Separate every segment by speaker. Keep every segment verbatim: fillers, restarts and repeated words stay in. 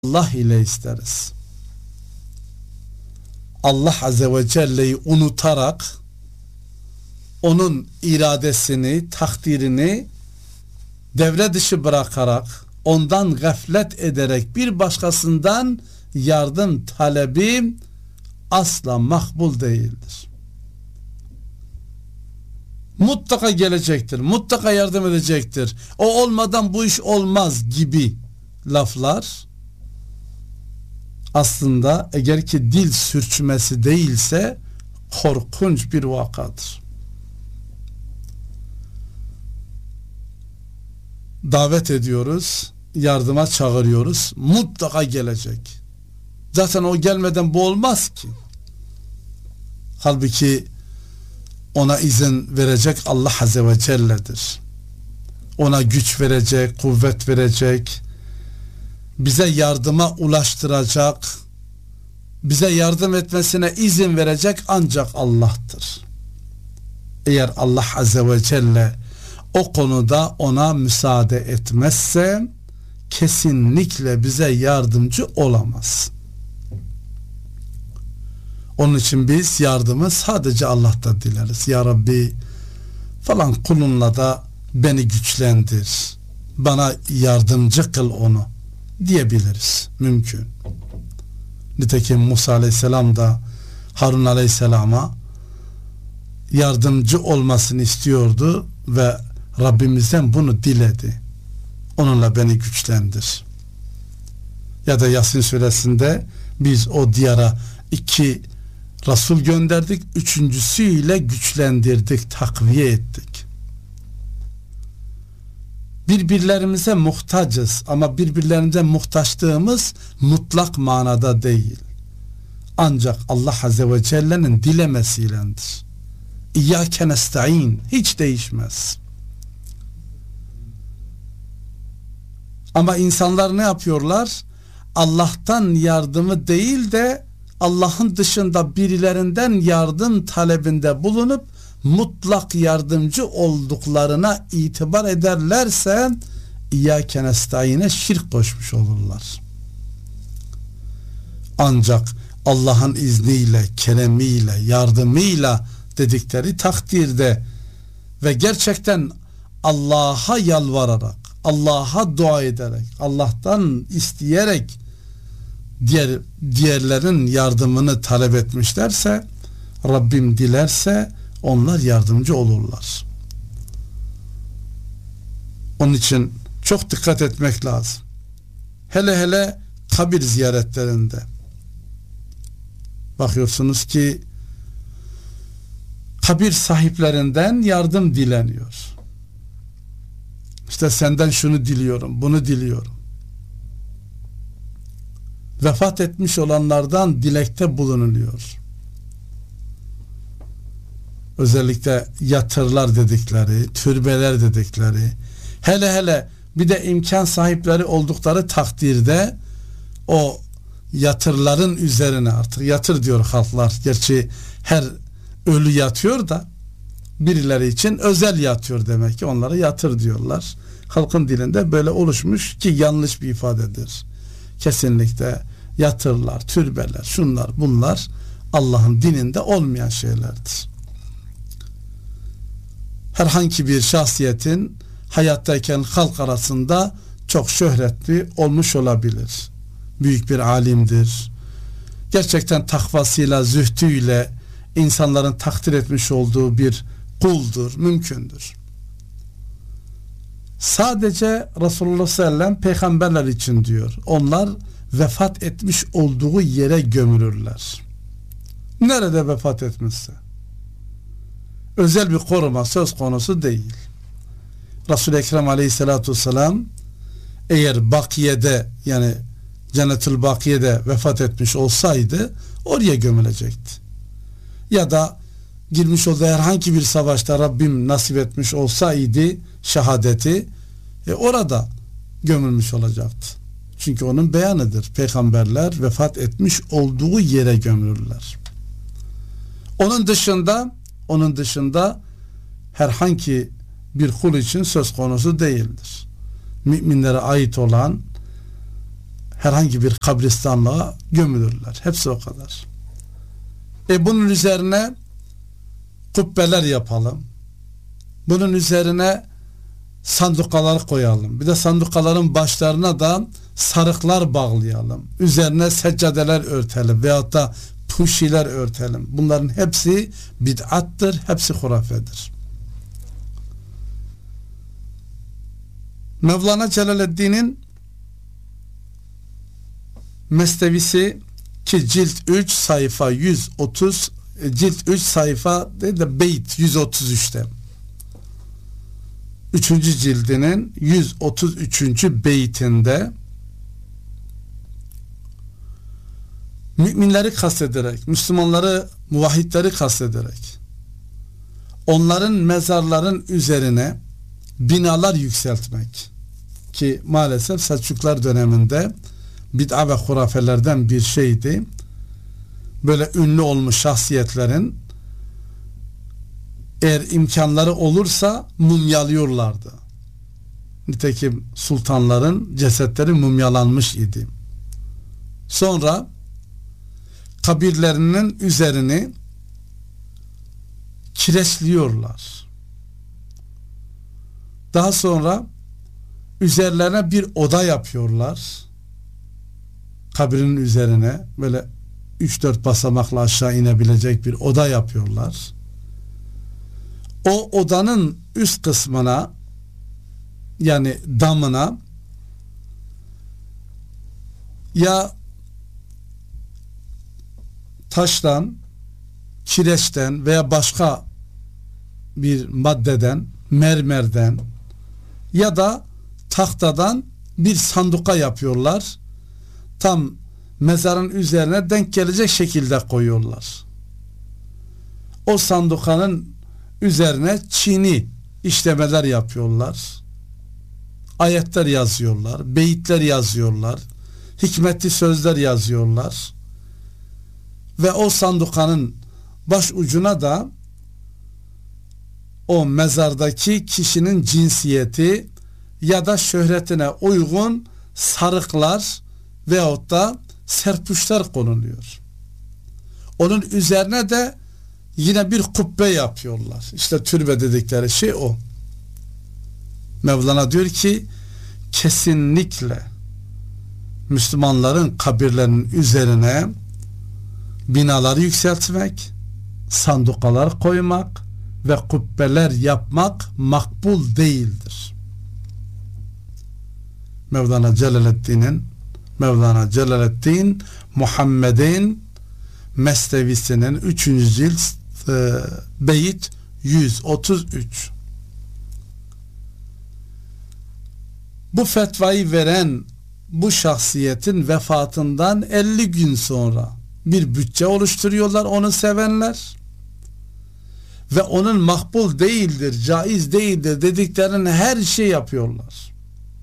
Speaker 1: Allah ile isteriz. Allah Azze ve Celle'yi unutarak, onun iradesini, takdirini devre dışı bırakarak, ondan gaflet ederek bir başkasından yardım talebi asla makbul değildir. Mutlaka gelecektir, mutlaka yardım edecektir, o olmadan bu iş olmaz gibi laflar aslında eğer ki dil sürçmesi değilse korkunç bir vakadır. Davet ediyoruz, yardıma çağırıyoruz, mutlaka gelecek. Zaten o gelmeden bu olmaz ki. Halbuki ona izin verecek Allah Azze ve Celle'dir. Ona güç verecek, kuvvet verecek, bize yardıma ulaştıracak, bize yardım etmesine izin verecek ancak Allah'tır. Eğer Allah Azze ve Celle o konuda ona müsaade etmezse kesinlikle bize yardımcı olamaz. Onun için biz yardımı sadece Allah'tan dileriz. Ya Rabbi falan kulunla da beni güçlendir, bana yardımcı kıl onu diyebiliriz. Mümkün. Nitekim Musa Aleyhisselam da Harun Aleyhisselam'a yardımcı olmasını istiyordu ve Rabbimizden bunu diledi. Onunla beni güçlendir. Ya da Yasin suresinde biz o diyara iki Resul gönderdik, üçüncüsüyle güçlendirdik, takviye ettik. Birbirlerimize muhtacız ama birbirlerimize muhtaçlığımız mutlak manada değil. Ancak Allah Azze ve Celle'nin dilemesiyledir. İyyâke nesta'in hiç değişmez. Ama insanlar ne yapıyorlar? Allah'tan yardımı değil de Allah'ın dışında birilerinden yardım talebinde bulunup mutlak yardımcı olduklarına itibar ederlerse İyyâke nesta'ine şirk koşmuş olurlar. Ancak Allah'ın izniyle, keremiyle, yardımıyla dedikleri takdirde ve gerçekten Allah'a yalvararak, Allah'a dua ederek, Allah'tan isteyerek diğer diğerlerin yardımını talep etmişlerse, Rabbim dilerse onlar yardımcı olurlar. Onun için çok dikkat etmek lazım. Hele hele kabir ziyaretlerinde bakıyorsunuz ki kabir sahiplerinden yardım dileniyor. İşte senden şunu diliyorum, bunu diliyorum. Vefat etmiş olanlardan dilekte bulunuluyor. Özellikle yatırlar dedikleri, türbeler dedikleri, hele hele bir de imkan sahipleri oldukları takdirde o yatırların üzerine, artık yatır diyor halklar, gerçi her ölü yatıyor da birileri için özel yatıyor, demek ki onlara yatır diyorlar. Halkın dilinde böyle oluşmuş ki yanlış bir ifadedir. Kesinlikle yatırlar, türbeler, şunlar bunlar Allah'ın dininde olmayan şeylerdir. Herhangi bir şahsiyetin hayattayken halk arasında çok şöhretli olmuş olabilir. Büyük bir alimdir. Gerçekten takvasıyla, zühdüyle insanların takdir etmiş olduğu bir kuldur, mümkündür. Sadece Resulullah sallallahu aleyhi ve sellem peygamberler için diyor. Onlar vefat etmiş olduğu yere gömülürler. Nerede vefat etmişse. Özel bir koruma söz konusu değil. Resul-i Ekrem aleyhissalatu vesselam eğer Bakiye'de, yani Cennetül Bakiye'de vefat etmiş olsaydı oraya gömülecekti. Ya da girmiş olduğu herhangi bir savaşta Rabbim nasip etmiş olsaydı şehadeti, e, orada gömülmüş olacaktı. Çünkü onun beyanıdır. Peygamberler vefat etmiş olduğu yere gömülürler. Onun dışında onun dışında herhangi bir kul için söz konusu değildir. Müminlere ait olan herhangi bir kabristanlığa gömülürler. Hepsi o kadar. E bunun üzerine kubbeler yapalım. Bunun üzerine sandukalar koyalım. Bir de sandukaların başlarına da sarıklar bağlayalım. Üzerine seccadeler örtelim veyahut da puşiler örtelim. Bunların hepsi bid'attır, hepsi hurafedir. Mevlana Celaleddin'in Mesnevisi ki cilt üç sayfa yüz otuz, cilt üç sayfa değil de beyt yüz otuz üçte üçüncü cildinin yüz otuz üçüncü beytinde müminleri kastederek, Müslümanları, muvahhidleri kastederek onların mezarların üzerine binalar yükseltmek ki maalesef Selçuklar döneminde bid'a ve hurafelerden bir şeydi. Böyle ünlü olmuş şahsiyetlerin eğer imkanları olursa mumyalıyorlardı. Nitekim sultanların cesetleri mumyalanmış idi. Sonra kabirlerinin üzerini kireçliyorlar. Daha sonra üzerlerine bir oda yapıyorlar. Kabrin üzerine böyle üç dört basamakla aşağı inebilecek bir oda yapıyorlar. O odanın üst kısmına, yani damına ya taştan, kireçten veya başka bir maddeden, mermerden ya da tahtadan bir sanduka yapıyorlar. Tam mezarın üzerine denk gelecek şekilde koyuyorlar. O sandukanın üzerine çini işlemeler yapıyorlar. Ayetler yazıyorlar, beyitler yazıyorlar, hikmetli sözler yazıyorlar. Ve o sandukanın baş ucuna da o mezardaki kişinin cinsiyeti ya da şöhretine uygun sarıklar veyahut da serpuşlar konuluyor. Onun üzerine de yine bir kubbe yapıyorlar. İşte türbe dedikleri şey o. Mevlana diyor ki kesinlikle Müslümanların kabirlerinin üzerine binaları yükseltmek, sandukalar koymak ve kubbeler yapmak makbul değildir. Mevlana Celaleddin'in Mevlana Celaleddin Muhammed'in Mesnevisinin üçüncü cilt e, beyit yüz otuz üç. Bu fetvayı veren bu şahsiyetin vefatından elli gün sonra bir bütçe oluşturuyorlar onu sevenler ve onun makbul değildir, caiz değildir dediklerinin her şey yapıyorlar.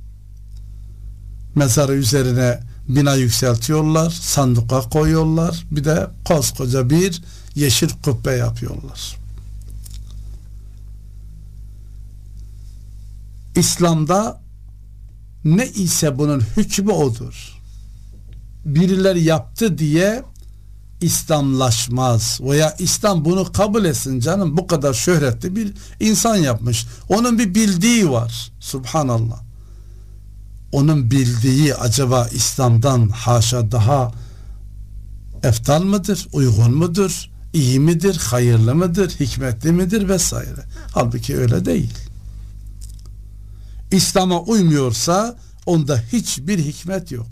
Speaker 1: Mezarı üzerine bina yükseltiyorlar, sanduka koyuyorlar, bir de koskoca bir yeşil kubbe yapıyorlar. İslam'da ne ise bunun hükmü odur. Birileri yaptı diye İslamlaşmaz veya İslam bunu kabul etsin, canım bu kadar şöhretli bir insan yapmış. Onun bir bildiği var. Subhanallah. Onun bildiği acaba İslam'dan haşa daha eftal mıdır, uygun mudur, iyi midir, hayırlı mıdır, hikmetli midir vesaire. Halbuki öyle değil. İslam'a uymuyorsa onda hiçbir hikmet yok.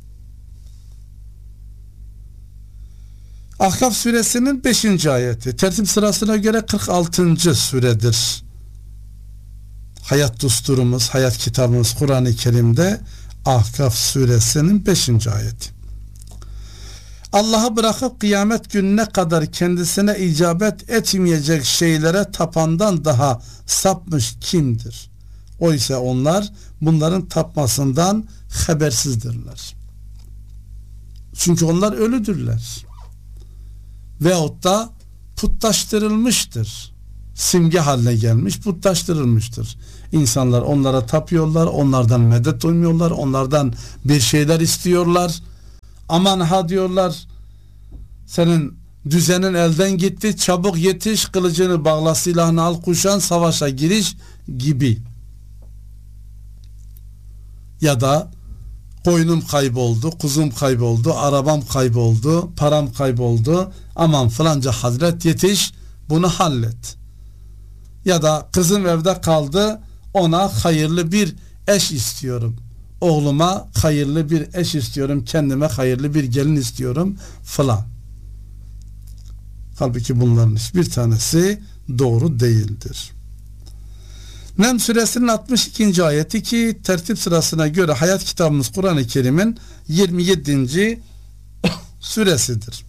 Speaker 1: Ahkaf suresinin beşinci ayeti. Tertip sırasına göre kırk altıncı suredir. Hayat düsturumuz, hayat kitabımız Kur'an-ı Kerim'de Ahkaf suresinin beşinci ayeti. Allah'ı bırakıp kıyamet gününe kadar kendisine icabet etmeyecek şeylere tapandan daha sapmış kimdir? Oysa onlar bunların tapmasından habersizdirler. Çünkü onlar ölüdürler. Veyahut da putlaştırılmıştır. simge haline gelmiş, putlaştırılmıştır. İnsanlar onlara tapıyorlar, onlardan medet umuyorlar, onlardan bir şeyler istiyorlar. Aman ha diyorlar, senin düzenin elden gitti, çabuk yetiş, kılıcını bağla, silahını al, kuşan, savaşa giriş gibi. Ya da koyunum kayboldu, kuzum kayboldu, arabam kayboldu, param kayboldu, aman falanca hazret yetiş, bunu hallet. Ya da kızım evde kaldı, ona hayırlı bir eş istiyorum, oğluma hayırlı bir eş istiyorum, kendime hayırlı bir gelin istiyorum falan. Halbuki bunların hiçbir tanesi doğru değildir. Nem suresinin altmış ikinci ayeti, ki tertip sırasına göre hayat kitabımız Kur'an-ı Kerim'in yirmi yedinci suresidir.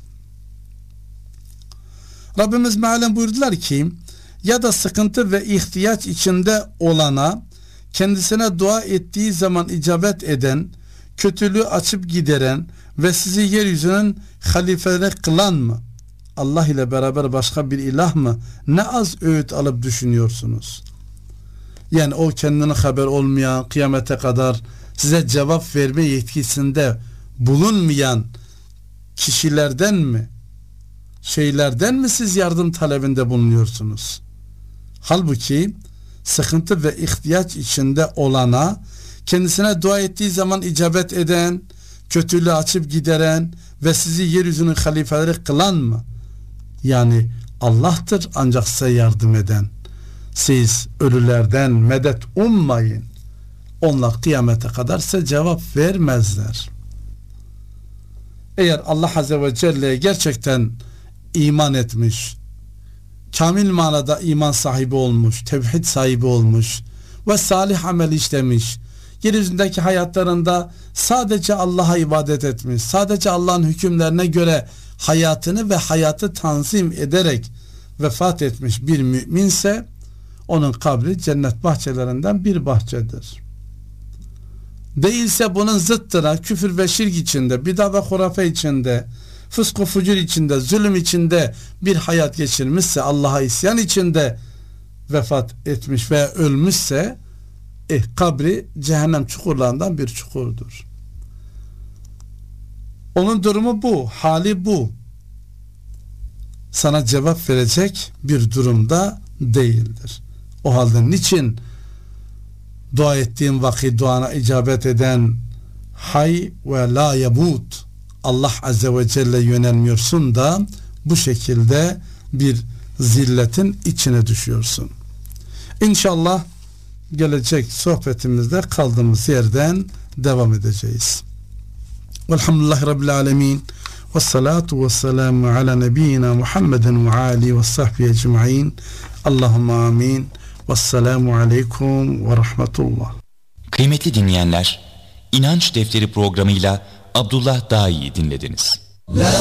Speaker 1: Rabbimiz mealen buyurdular ki, ya da sıkıntı ve ihtiyaç içinde olana, kendisine dua ettiği zaman icabet eden, kötülüğü açıp gideren ve sizi yeryüzünün halifeleri kılan mı? Allah ile beraber başka bir ilah mı? Ne az öğüt alıp düşünüyorsunuz? Yani o kendine haber olmayan, kıyamete kadar size cevap verme yetkisinde bulunmayan kişilerden mi, şeylerden mi siz yardım talebinde bulunuyorsunuz? Halbuki sıkıntı ve ihtiyaç içinde olana, kendisine dua ettiği zaman icabet eden, kötülüğü açıp gideren ve sizi yeryüzünün halifeleri kılan mı? Yani Allah'tır ancak size yardım eden. Siz ölülerden medet ummayın. Onlar kıyamete kadar size cevap vermezler. Eğer Allah Azze ve Celle'ye gerçekten iman etmiş, kamil manada iman sahibi olmuş, tevhid sahibi olmuş ve salih amel işlemiş, yeryüzündeki hayatlarında sadece Allah'a ibadet etmiş, sadece Allah'ın hükümlerine göre hayatını ve hayatı tanzim ederek vefat etmiş bir müminse, onun kabri cennet bahçelerinden bir bahçedir. Değilse bunun zıttına, küfür ve şirk içinde, bidat ve hurafe içinde, fısk ve fucur içinde, zulüm içinde bir hayat geçirmişse, Allah'a isyan içinde vefat etmiş veya ölmüşse, eh, kabri cehennem çukurlarından bir çukurdur. Onun durumu bu, hali bu. Sana cevap verecek bir durumda değildir. O halde niçin dua ettiğin vakit duana icabet eden hay ve la yabut Allah Azze ve Celle yönelmiyorsun da bu şekilde bir zilletin içine düşüyorsun? İnşallah gelecek sohbetimizde kaldığımız yerden devam edeceğiz. Velhamdülillahi Rabbil Alemin. Ve salatu ve selamu ala nebiyyina Muhammeden ve ali ve sahbihi ecma'in. Allahümme amin. Vesselamu aleyküm ve rahmetullah.
Speaker 2: Kıymetli dinleyenler, İnanç Defteri programıyla Abdullah Dağı'yı dinlediniz. La